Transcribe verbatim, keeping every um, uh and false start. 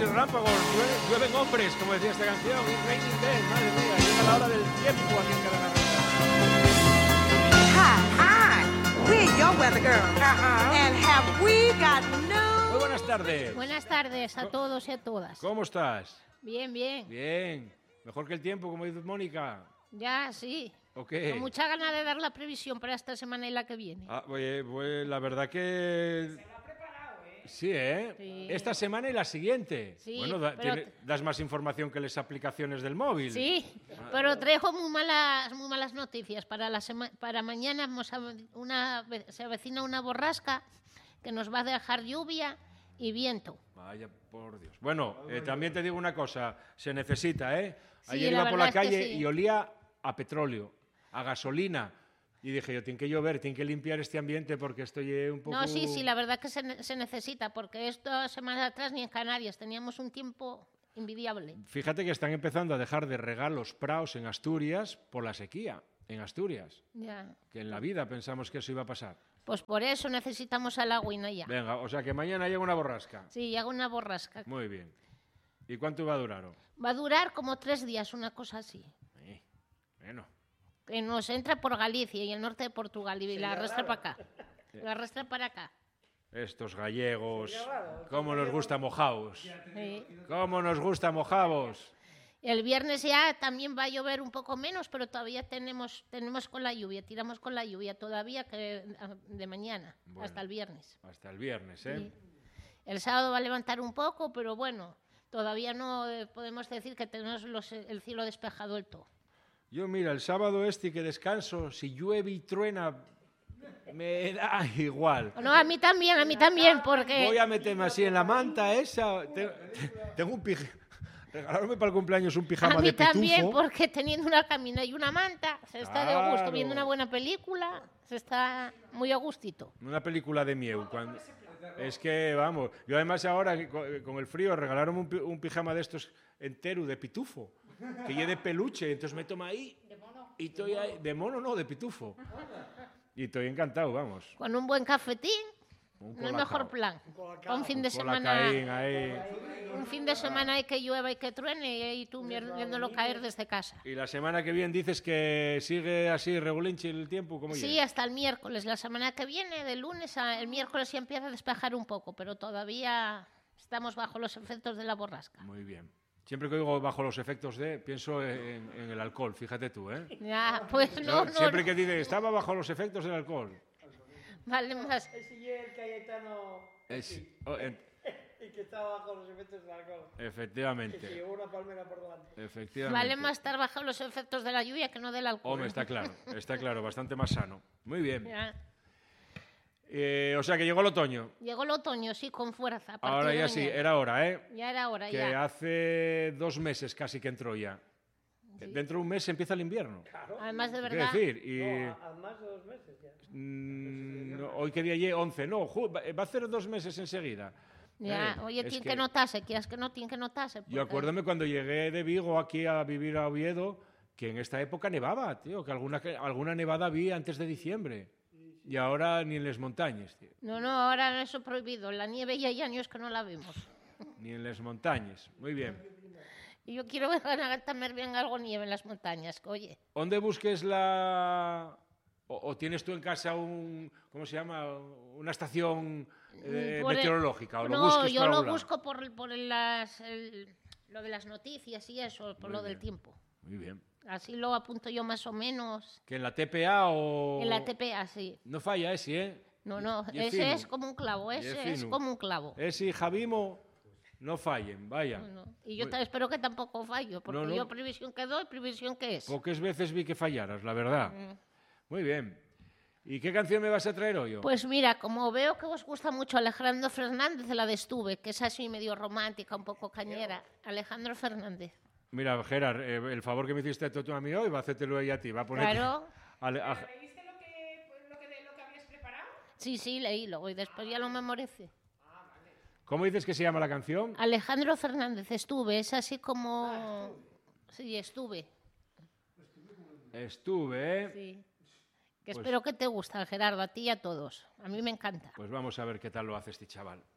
y relámpagos, llueve- llueven hombres, como decía esta canción, It's Raining Men, madre mía, llega la hora del tiempo aquí en Canadá. Hi, hi. We're your weather girls. And have we got news? Muy buenas tardes. Buenas tardes a todos y a todas. ¿Cómo estás? Bien, bien. Bien. Mejor que el tiempo, como dice Mónica. Ya, sí. ¿O qué? Con mucha ganas de dar la previsión para esta semana y la que viene. Ah, pues, pues la verdad que... Se lo ha preparado, ¿eh? Sí, ¿eh? Sí. Esta semana y la siguiente. Sí, bueno, da- pero tiene- t- das más información que las aplicaciones del móvil. Sí, pero traigo muy malas, muy malas noticias. Para, la sema- para mañana hemos ave- una, se avecina una borrasca que nos va a dejar lluvia y viento. Vaya, por Dios. Bueno, eh, también te digo una cosa, se necesita, ¿eh? Sí, Ayer la iba por la verdad es que calle sí. y olía a petróleo, a gasolina. Y dije yo, tiene que llover, tiene que limpiar este ambiente porque estoy eh, un poco... No, sí, sí, la verdad que se, ne- se necesita, porque esta semana atrás ni en Canarias teníamos un tiempo envidiable. Fíjate que están empezando a dejar de regar los praos en Asturias por la sequía, en Asturias. Ya. Que en la vida pensamos que eso iba a pasar. Pues por eso necesitamos el agüina ya. Venga, o sea que mañana llega una borrasca. Sí, hago una borrasca. Muy bien. ¿Y cuánto va a durar? oh? Va a durar como tres días, una cosa así. Eh, bueno, Que nos entra por Galicia y el norte de Portugal y la arrastra para acá. La arrastra para acá. estos gallegos, cómo nos gusta mojaos. Sí. Cómo nos gusta mojaos. El viernes ya también va a llover un poco menos, pero todavía tenemos, tenemos con la lluvia, tiramos con la lluvia todavía que de mañana, Bueno. hasta el viernes. Hasta el viernes, ¿eh? Sí. El sábado va a levantar un poco, pero bueno, todavía no eh, podemos decir que tenemos los- el cielo despejado del todo. Yo, mira, el sábado este que descanso, si llueve y truena, me da igual. No, a mí también, a mí también, porque... Voy a meterme así en la manta esa. Te- Tengo un pijama. Regalaronme para el cumpleaños un pijama A mí de pitufo. también, porque teniendo una camina y una manta, se está de gusto, Claro. viendo una buena película, se está muy a gustito. Una película de Mieu. Cuando... Es que, vamos, yo además ahora que co- con el frío regalaron un, pi- un pijama de estos entero de pitufo, que lleve de peluche, entonces me toma ahí y estoy ahí, de mono no, de pitufo. Y estoy encantado, vamos. Con un buen cafetín, Un no el colacao. mejor plan. Pa' un fin de Colacaín semana, ahí. un fin de semana hay que llueva y que truene y ahí tú mier- viéndolo caer desde casa. Y la semana que viene dices que sigue así regulinchi el tiempo, ¿cómo Sí, llega? hasta el miércoles. La semana que viene, de lunes a el miércoles ya empieza a despejar un poco, pero todavía estamos bajo los efectos de la borrasca. Muy bien. Siempre que oigo bajo los efectos de, pienso en, en el alcohol, fíjate tú, ¿eh? Ya, pues no, Yo no, Siempre no. que dice, estaba bajo los efectos del alcohol. Vale más. Ese y el Cayetano Es- oh, en- y que estaba bajo los efectos del alcohol. Que se efectivamente, llevó una palmera por delante. efectivamente. Vale más estar bajo los efectos de la lluvia que no del alcohol. Hombre, está claro, está claro, bastante más sano. Muy bien. Ya. Eh, o sea que llegó el otoño. Llegó el otoño, sí, con fuerza. a partir Ahora de ya sí, mañana. era hora, ¿eh? Ya era hora, Que ya. hace dos meses casi que entró ya. Dentro de un mes empieza el invierno. Además, de Quiero verdad, decir, y... No, a, a más de dos meses ya. Mm, no, hoy qué día llegue, once, no, ju- va va a hacer dos meses enseguida. ya. Eh, Oye, es tiene que que notarse, quieras que no, tiene que notarse. Yo porque- acuérdame cuando llegué de Vigo aquí a vivir a Oviedo, que en esta época nevaba, tío, que alguna, que alguna nevada vi antes de diciembre. Y ahora ni en las montañas, tío, No, no, ahora eso es prohibido. La nieve ya hay años que no la vemos. ni en las montañas. Muy bien. Y yo quiero ver también bien algo nieve en las montañas. que, Oye, ¿Dónde busques la... O, o tienes tú en casa un... ¿Cómo se llama? Una estación eh, Por el- meteorológica. ¿O lo no, busques yo por lo algún lado? busco por, por las, el- lo de las noticias y eso, por Muy lo del bien. tiempo. Muy bien. Así lo apunto yo más o menos. ¿Que en la T P A o...? En la T P A, sí. No falla ese, ¿eh? No, no, Y es ese fino. es como un clavo, Y es ese es fino. como un clavo. Ese y Javimo no fallen, vaya. No, no. Y yo Muy- ta- espero que tampoco fallo, porque No, no. yo previsión que doy, previsión que es. Pocas veces vi que fallaras, la verdad. Mm. Muy bien. ¿Y qué canción me vas a traer hoy? oh? Pues mira, como veo que os gusta mucho Alejandro Fernández, la de Estuve, que es así medio romántica, un poco cañera. Alejandro Fernández. Mira, Gerard, eh, el favor que me hiciste tú a mí hoy, va a hacértelo ella a ti. Va a poner Claro. ¿Leíste lo que, pues, lo que, de, lo que habías preparado? Sí, sí, leílo y después ya lo memoricé. ¿Cómo dices que se llama la canción? Alejandro Fernández, Estuve, es así como... Sí, Estuve. Estuve, ¿eh? Sí. Que Pues- espero que te guste, Gerardo, a ti y a todos. A mí me encanta. Pues vamos a ver qué tal lo hace este chaval.